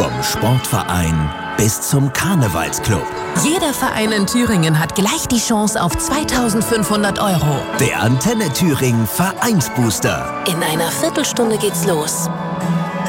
Vom Sportverein bis zum Karnevalsclub. Jeder Verein in Thüringen hat gleich die Chance auf 2.500 €. Der Antenne Thüringen Vereinsbooster. In einer Viertelstunde geht's los.